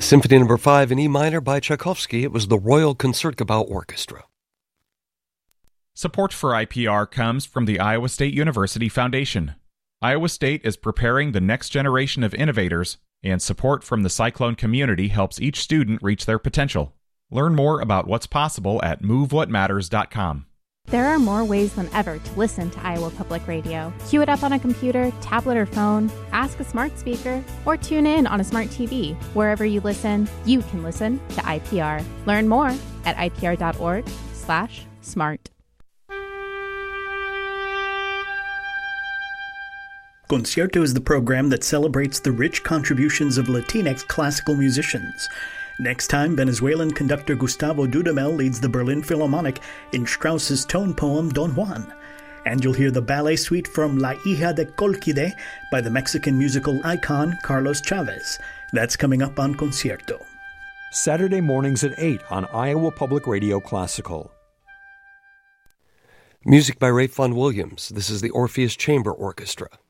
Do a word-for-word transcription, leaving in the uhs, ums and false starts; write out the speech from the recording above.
Symphony Number five in E minor by Tchaikovsky. It was the Royal Concertgebouw Orchestra. Support for I P R comes from the Iowa State University Foundation. Iowa State is preparing the next generation of innovators, and support from the Cyclone community helps each student reach their potential. Learn more about what's possible at move what matters dot com. There are more ways than ever to listen to Iowa Public Radio. Cue it up on a computer, tablet, or phone, ask a smart speaker, or tune in on a smart T V. Wherever you listen, you can listen to I P R. Learn more at ipr.org slash smart. Concierto is the program that celebrates the rich contributions of Latinx classical musicians. Next time, Venezuelan conductor Gustavo Dudamel leads the Berlin Philharmonic in Strauss's tone poem Don Juan. And you'll hear the ballet suite from La Hija de Colquide by the Mexican musical icon Carlos Chavez. That's coming up on Concierto. Saturday mornings at eight on Iowa Public Radio Classical. Music by Ralph Vaughan Williams. This is the Orpheus Chamber Orchestra.